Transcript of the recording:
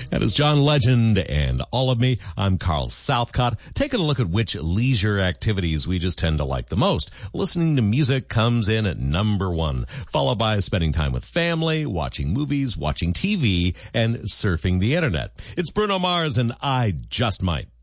That is John Legend and All of Me. I'm Carl Southcott. Taking a look at which leisure activities we just tend to like the most. Listening to music comes in at number one, followed by spending time with family, watching movies, watching TV, and surfing the internet. It's Bruno Mars and I Just Might.